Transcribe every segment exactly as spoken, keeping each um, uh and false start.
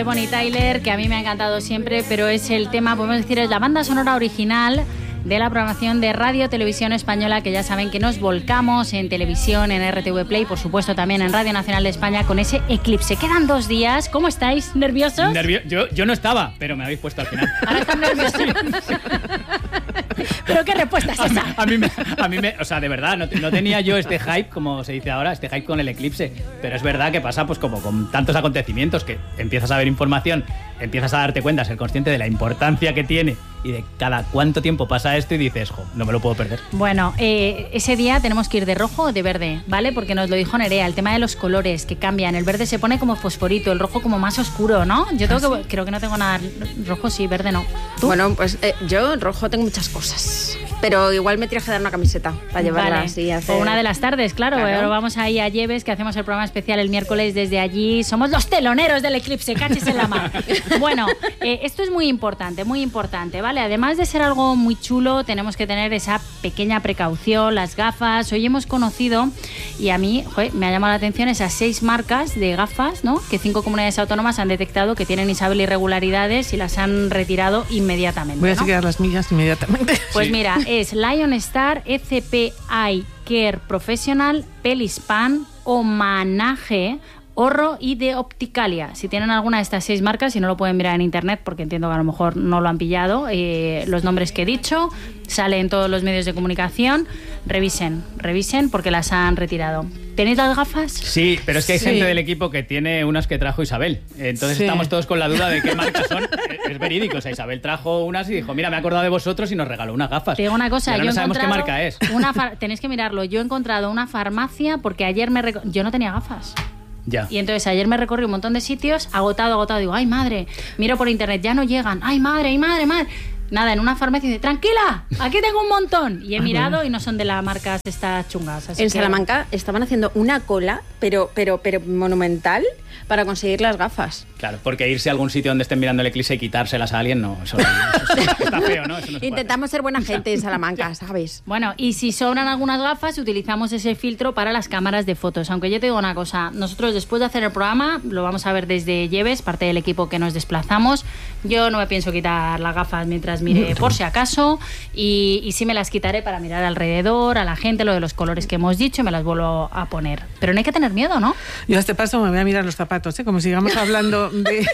de Bonnie Tyler, que a mí me ha encantado siempre, pero es el tema, podemos decir, es la banda sonora original de la programación de Radio Televisión Española, que ya saben que nos volcamos en televisión, en R T V Play, por supuesto también en Radio Nacional de España, con ese Eclipse. Quedan dos días. ¿Cómo estáis? ¿Nerviosos? Nervio- yo, yo no estaba, pero me habéis puesto al final. Ahora están nerviosos. ¿Pero qué respuesta es esa? A mí, me, a mí me, o sea, de verdad, no, no tenía yo este hype, como se dice ahora, este hype con el eclipse. Pero es verdad que pasa pues como con tantos acontecimientos, que empiezas a ver información, empiezas a darte cuenta, ser consciente de la importancia que tiene y de cada cuánto tiempo pasa esto y dices, jo, no me lo puedo perder. Bueno, eh, ese día tenemos que ir de rojo o de verde, ¿vale? Porque nos lo dijo Nerea, el tema de los colores que cambian. El verde se pone como fosforito, el rojo como más oscuro, ¿no? Yo tengo ¿Ah, que, sí? creo que no tengo nada rojo, sí, verde no. ¿Tú? Bueno, pues eh, yo en rojo tengo muchas cosas, pero igual me tienes que dar una camiseta para llevarla Vale. así. Hacer... O una de las tardes, claro. Claro. Ahora vamos ahí a Lleves, que hacemos el programa especial el miércoles desde allí. Somos los teloneros del eclipse, cachis en la mar. Bueno, eh, esto es muy importante, muy importante, ¿vale? Además de ser algo muy chulo, tenemos que tener esa pequeña precaución, las gafas. Hoy hemos conocido, y a mí joder, me ha llamado la atención esas seis marcas de gafas, ¿no? Que cinco comunidades autónomas han detectado que tienen Isabel irregularidades y las han retirado inmediatamente. Voy a ¿no? chequear las millas inmediatamente. Pues Sí. mira, es Lion Star, E C P Eye Care Professional, Pelispan, Homanage, Horro y de Opticalia. Si tienen alguna de estas seis marcas, si no lo pueden mirar en internet, porque entiendo que a lo mejor no lo han pillado, eh, los nombres que he dicho, sale en todos los medios de comunicación, revisen, revisen porque las han retirado. ¿Tenéis las gafas? Sí, pero es que hay Sí. gente del equipo que tiene unas que trajo Isabel. Entonces Sí. estamos todos con la duda de qué marcas son. Es verídico. O sea, Isabel trajo unas y dijo, mira, me he acordado de vosotros y nos regaló unas gafas. Te digo una Y cosa, ahora yo no he sabemos qué encontrado marca es. una far- tenéis que mirarlo. Yo he encontrado una farmacia porque ayer me reco- yo no tenía gafas. Ya. Y entonces ayer me recorrí un montón de sitios, agotado, agotado. Digo, ay madre, miro por internet, ya no llegan. Ay madre, ay madre, madre. Nada, en una farmacia dice, tranquila, aquí tengo un montón. Y he mirado y no son de las marcas estas chungas. Así En que- Salamanca estaban haciendo una cola, pero, pero, pero monumental, para conseguir las gafas. Claro, porque irse a algún sitio donde estén mirando el eclipse y quitárselas a alguien, no, eso, eso está feo, ¿no? Eso no se puede Intentamos ser buena gente en Salamanca, ¿sabes? Bueno, y si sobran algunas gafas, utilizamos ese filtro para las cámaras de fotos. Aunque yo te digo una cosa, nosotros después de hacer el programa, lo vamos a ver desde Lleves, parte del equipo que nos desplazamos. Yo no me pienso quitar las gafas mientras mire, por si acaso, y, y sí me las quitaré para mirar alrededor, a la gente, lo de los colores que hemos dicho, y me las vuelvo a poner. Pero no hay que tener miedo, ¿no? Yo a este paso me voy a mirar los zapatos, ¿eh? Como sigamos hablando de,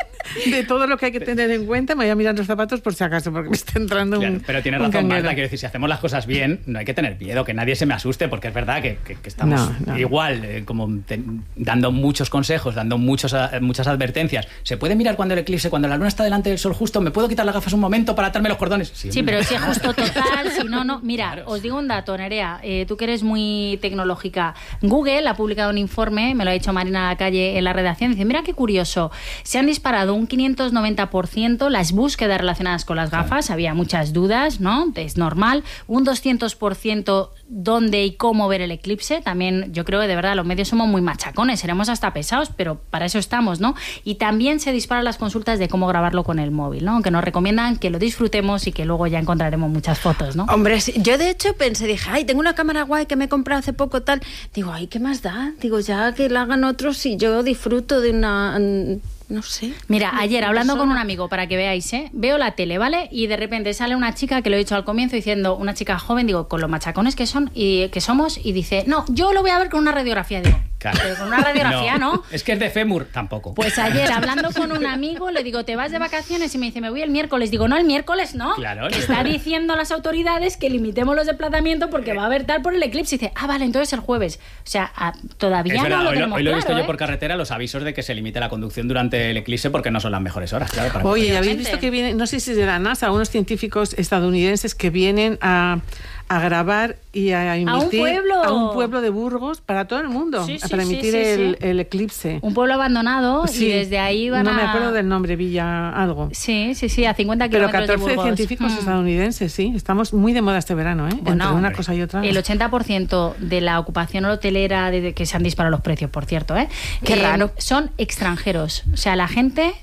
de todo lo que hay que tener en cuenta, me voy a mirar los zapatos por si acaso, porque me está entrando Claro, un pero tiene un razón canguero. Marta, quiero decir, si hacemos las cosas bien, no hay que tener miedo, que nadie se me asuste, porque es verdad que, que- que estamos No, no. igual, eh, como te- dando muchos consejos, dando muchos, a- muchas advertencias. ¿Se puede mirar cuando el eclipse, cuando la luna está delante del sol justo? ¿Me puedo quitar las gafas un momento para atarme los cordones? Sí, hombre. pero si es justo total, si no, no. Mira, Claro. os digo un dato, Nerea, eh, tú que eres muy tecnológica. Google ha publicado un informe, me lo ha dicho Marina Lacalle en la redacción, dice, mira qué curioso, se han disparado un quinientos noventa por ciento las búsquedas relacionadas con las gafas, había muchas dudas, ¿no? Es normal. Un doscientos por ciento dónde y cómo ver el eclipse, también yo creo que de verdad los medios somos muy machacones, seremos hasta pesados, pero para eso estamos, ¿no? Y también se disparan las consultas de cómo grabarlo con el móvil, ¿no? Aunque nos recomiendan que lo disfrutemos y que luego ya encontraremos muchas fotos, ¿no? Hombre, sí, yo de hecho pensé, dije, ay, tengo una cámara guay que me he comprado hace poco, tal. Digo, ay, ¿qué más da? Digo, ya que la hagan otros y yo disfruto de una... mm, no sé. Mira, ayer hablando con persona. un amigo, para que veáis, ¿eh? Veo la tele, ¿vale? Y de repente sale una chica, que lo he dicho al comienzo, diciendo, una chica joven, digo, con los machacones que son y que somos, y dice, no, yo lo voy a ver con una radiografía. Digo, Claro. pero con una radiografía, ¿no? Es que es de fémur, tampoco. Pues ayer, hablando con un amigo, le digo, ¿te vas de vacaciones? Y me dice, me voy el miércoles. Digo, no, el miércoles no. Claro. Que está diciendo las autoridades que limitemos los desplazamientos porque va a haber tal por el eclipse. Y dice, ah, vale, entonces el jueves. O sea, a- todavía Es verdad, no lo hoy, lo, tenemos hoy lo he claro, visto yo ¿eh? por carretera, los avisos de que se limite la conducción durante el eclipse porque no son las mejores horas, claro. Para Oye, ¿y habéis Obviamente. visto que vienen, no sé si es de la NASA, unos científicos estadounidenses que vienen a, a grabar y a emitir pueblo. a un pueblo de Burgos para todo el mundo, Sí, sí, para sí, emitir sí, el, sí. el eclipse? Un pueblo abandonado Sí, y desde ahí van no a... me acuerdo del nombre, Villa algo. Sí, sí, sí, a cincuenta Pero kilómetros de catorce Burgos. científicos Mm. estadounidenses, sí. Estamos muy de moda este verano, ¿eh? Bueno, Entre una hombre. cosa y otra. El ochenta por ciento de la ocupación hotelera, de que se han disparado los precios, por cierto, ¿eh? Qué Eh, raro. son extranjeros. O sea, la gente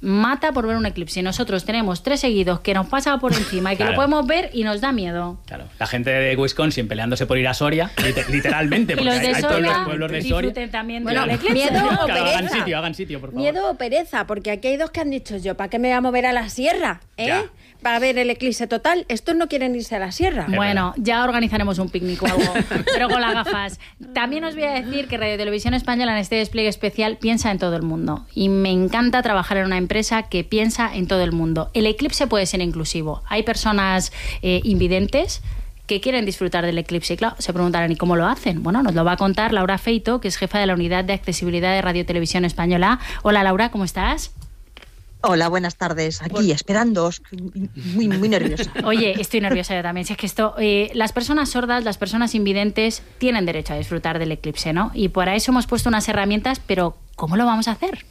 mata por ver un eclipse. Y nosotros tenemos tres seguidos que nos pasa por encima y que Claro. lo podemos ver y nos da miedo. Claro, la gente de Wisconsin peleándose por ir a Soria, lit- literalmente, Y porque los hay, de hay pueblos, Soria pueblos de Soria. disfruten también Bueno, del eclipse. miedo ¿no? o Claro, hagan pereza. sitio, hagan sitio, por favor. Miedo o pereza, porque aquí hay dos que han dicho yo, ¿para qué me voy a mover a la sierra? ¿Eh? Ya. Para ver el eclipse total. Estos no quieren irse a la sierra. Bueno, ya organizaremos un picnic o algo, pero con las gafas. También os voy a decir que Radio Televisión Española en este despliegue especial piensa en todo el mundo. Y me encanta trabajar en una empresa que piensa en todo el mundo. El eclipse puede ser inclusivo. Hay personas eh, invidentes que quieren disfrutar del eclipse. Y claro, se preguntarán, ¿y cómo lo hacen? Bueno, nos lo va a contar Laura Feito, que es jefa de la Unidad de Accesibilidad de Radio Televisión Española. Hola, Laura, ¿cómo estás? Hola, buenas tardes. Aquí, esperándoos. Muy, muy nerviosa. Oye, estoy nerviosa yo también. Si es que esto, eh, las personas sordas, las personas invidentes tienen derecho a disfrutar del eclipse, ¿no? Y para eso hemos puesto unas herramientas, pero ¿cómo lo vamos a hacer?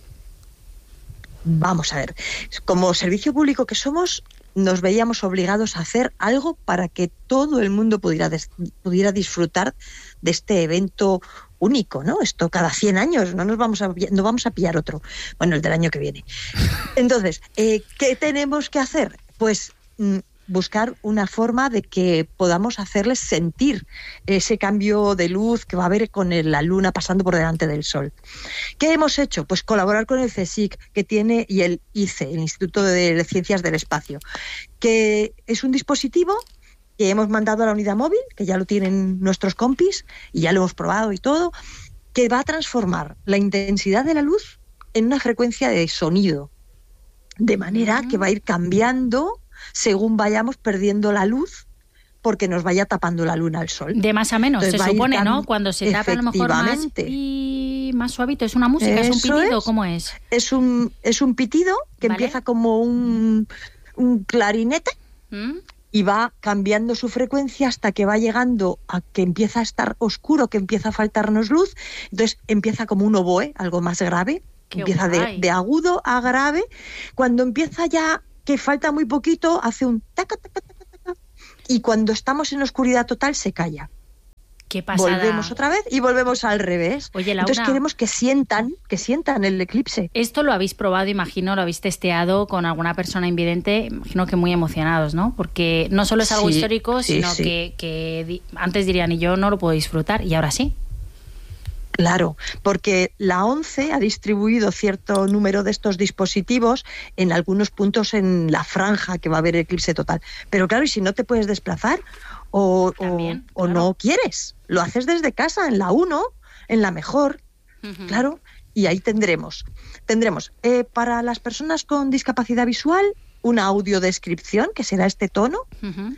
Vamos a ver. Como servicio público que somos, nos veíamos obligados a hacer algo para que todo el mundo pudiera, des- pudiera disfrutar de este evento único, ¿no? Esto cada cien años, no nos vamos a no vamos a pillar otro. Bueno, el del año que viene. Entonces, eh, ¿qué tenemos que hacer? Pues mm, buscar una forma de que podamos hacerles sentir ese cambio de luz que va a haber con el- la luna pasando por delante del sol. ¿Qué hemos hecho? Pues colaborar con el CSIC que tiene y el I C E, el Instituto de Ciencias del Espacio, que es un dispositivo que hemos mandado a la unidad móvil, que ya lo tienen nuestros compis y ya lo hemos probado y todo, que va a transformar la intensidad de la luz en una frecuencia de sonido, de manera que va a ir cambiando según vayamos perdiendo la luz, porque nos vaya tapando la luna al sol. De más a menos, Entonces va se a ir supone, cam- ¿no? Cuando se tapa a lo mejor más Efectivamente. y más suavito. ¿Es una música? ¿Es un Eso pitido? es. ¿Cómo es? Es un, es un pitido que Vale. empieza como un, un clarinete ¿Mm? y va cambiando su frecuencia hasta que va llegando a que empieza a estar oscuro, que empieza a faltarnos luz. Entonces empieza como un oboe, algo más grave. Qué Empieza de, guay. de agudo a grave. Cuando empieza ya que falta muy poquito, hace un taca, taca, taca, taca. Y cuando estamos en oscuridad total, se calla. Qué pasada. Volvemos otra vez y volvemos al revés. Oye, Laura. Entonces queremos que sientan, que sientan el eclipse. Esto lo habéis probado, imagino, lo habéis testeado con alguna persona invidente, imagino que muy emocionados, ¿no? Porque no solo es algo Sí, histórico, sí, sino sí. Que, que di- antes dirían, y yo no lo puedo disfrutar, y ahora sí. Claro, porque la ONCE ha distribuido cierto número de estos dispositivos en algunos puntos en la franja que va a haber eclipse total. Pero claro, y si no te puedes desplazar o, o- También, o claro. no quieres, lo haces desde casa, en la uno, en la mejor, Ujú. claro, y ahí tendremos. Tendremos eh, para las personas con discapacidad visual una audiodescripción, que será este tono, Ujú.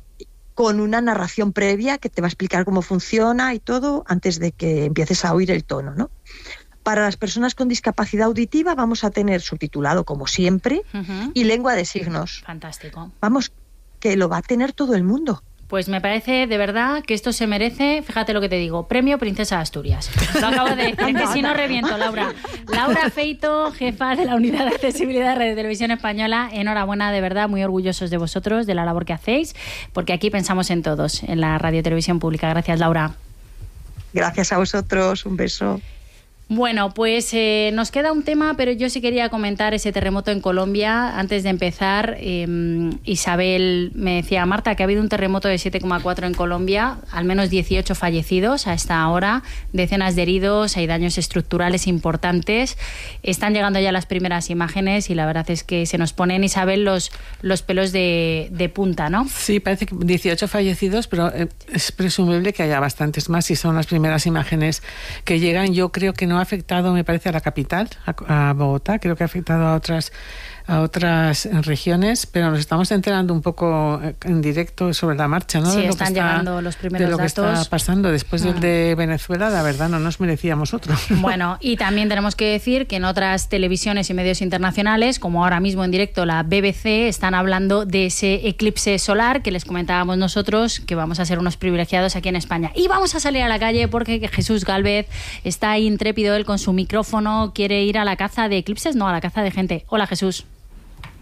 con una narración previa que te va a explicar cómo funciona y todo antes de que empieces a oír el tono, ¿no? Para las personas con discapacidad auditiva vamos a tener subtitulado como siempre Ujú. y lengua de signos. Fantástico. Vamos, que lo va a tener todo el mundo. Pues me parece de verdad que esto se merece, fíjate lo que te digo, premio Princesa de Asturias. Lo acabo de decir, es que si no reviento, Laura. Laura Feito, jefa de la Unidad de Accesibilidad de Radio Televisión Española, enhorabuena, de verdad, muy orgullosos de vosotros, de la labor que hacéis, porque aquí pensamos en todos, en la Radio Televisión Pública. Gracias, Laura. Gracias a vosotros, un beso. Bueno, pues eh, nos queda un tema, pero yo sí quería comentar ese terremoto en Colombia. Antes de empezar, eh, Isabel me decía, Marta, que ha habido un terremoto de siete coma cuatro en Colombia, al menos dieciocho fallecidos a esta hora, decenas de heridos, hay daños estructurales importantes. Están llegando ya las primeras imágenes y la verdad es que se nos ponen, Isabel, los, los pelos de, de punta, ¿no? Sí, parece que dieciocho fallecidos, pero eh, es presumible que haya bastantes más y son las primeras imágenes que llegan. Yo creo que no ha afectado, me parece, a la capital, a, a Bogotá, creo que ha afectado a otras a otras regiones, pero nos estamos enterando un poco en directo sobre la marcha, ¿no? Sí, de lo están que está, llegando los primeros de lo que datos. está pasando. Después del de Venezuela, la verdad, no nos merecíamos otro. Bueno, y también tenemos que decir que en otras televisiones y medios internacionales, como ahora mismo en directo la B B C, están hablando de ese eclipse solar que les comentábamos nosotros, que vamos a ser unos privilegiados aquí en España. Y vamos a salir a la calle porque Jesús Gálvez está ahí intrépido, él con su micrófono, quiere ir a la caza de eclipses, no, a la caza de gente. Hola, Jesús.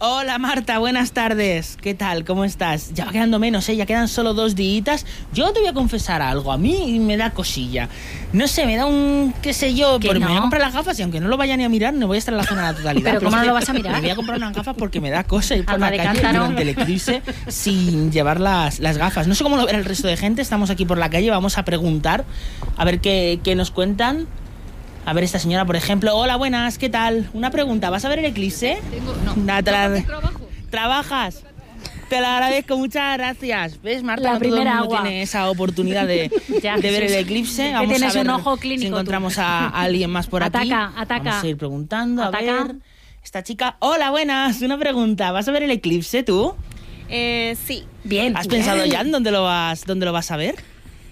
Hola Marta, buenas tardes. ¿Qué tal? ¿Cómo estás? Ya va quedando menos, ¿eh? Ya quedan solo dos días. Yo te voy a confesar algo. A mí me da cosilla. No sé, me da un... qué sé yo. Porque no? me voy a comprar las gafas y aunque no lo vaya ni a mirar, no voy a estar en la zona de la totalidad. ¿Pero cómo es no que lo vas a mirar? Me voy a comprar unas gafas porque me da cosa ir por Alma la de calle cántaro. durante el eclipse sin llevar las, las gafas. No sé cómo lo verá el resto de gente. Estamos aquí por la calle, vamos a preguntar. A ver qué, qué nos cuentan. A ver, esta señora, por ejemplo. Hola, buenas, ¿qué tal? Una pregunta, ¿vas a ver el eclipse? Tengo, no, Nada, te la- no, trabajo. ¿Trabajas? Te lo agradezco, muchas gracias. ¿Ves, Marta? La No todo el primera mundo agua. tiene esa oportunidad de, Ya, de ver el Jesús. eclipse. Que Vamos tienes a ver un ojo si clínico tú. encontramos a, a alguien más por aquí. Ataca, ataca. Vamos a ir preguntando, a Ataca. ver. Esta chica... Hola, buenas. Una pregunta. ¿Vas a ver el eclipse tú? Eh, sí, Bien. ¿Has bien. pensado ya en dónde lo vas, dónde lo vas a ver?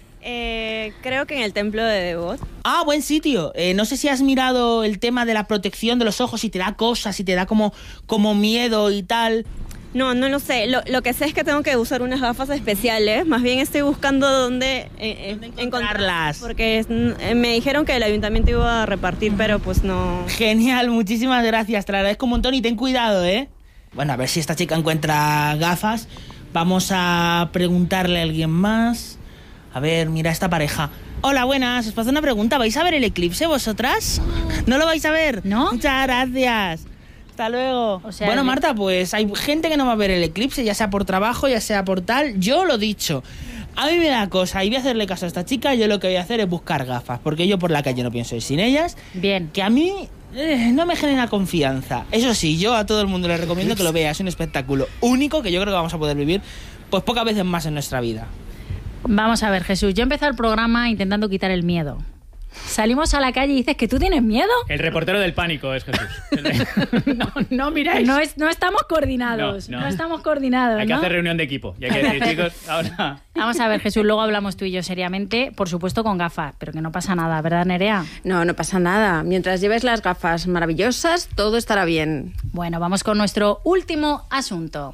eh, creo que en el templo de Devot. Ah, buen sitio. Eh, no sé si has mirado el tema de la protección de los ojos, si te da cosas, si te da como, como miedo y tal. No, no lo sé. Lo, lo que sé es que tengo que usar unas gafas especiales. Más bien estoy buscando dónde, eh, eh, ¿Dónde encontrarlas. encontrarlas? Porque mm, me dijeron que el ayuntamiento iba a repartir, pero pues no. Genial, muchísimas gracias. Te lo agradezco un montón y ten cuidado, ¿eh? Bueno, a ver si esta chica encuentra gafas. Vamos a preguntarle a alguien más. A ver, mira esta pareja. Hola, buenas. Os paso una pregunta. ¿Vais a ver el eclipse vosotras? ¿No lo vais a ver? ¿No? Muchas gracias. Hasta luego. O sea, bueno, el- Marta, pues hay gente que no va a ver el eclipse, ya sea por trabajo, ya sea por tal. Yo lo dicho. A mí me da cosa y voy a hacerle caso a esta chica. Yo lo que voy a hacer es buscar gafas, porque yo por la calle no pienso ir sin ellas. Bien. Que a mí eh, no me genera confianza. Eso sí, yo a todo el mundo le recomiendo que lo vea. Es un espectáculo único que yo creo que vamos a poder vivir pues pocas veces más en nuestra vida. Vamos a ver, Jesús. Yo he empezado el programa intentando quitar el miedo. Salimos a la calle y dices que tú tienes miedo. El reportero del pánico es Jesús. No, no miráis. No, es, no estamos coordinados. No, No, no. estamos coordinados. Hay que ¿no? hacer reunión de equipo. Y hay que decir, chicos, ahora... Vamos a ver, Jesús, luego hablamos tú y yo seriamente, por supuesto con gafas, pero que no pasa nada, ¿verdad, Nerea? No, no pasa nada. Mientras lleves las gafas maravillosas, todo estará bien. Bueno, vamos con nuestro último asunto.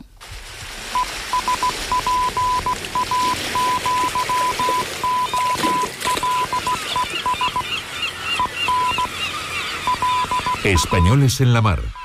Españoles en la Mar.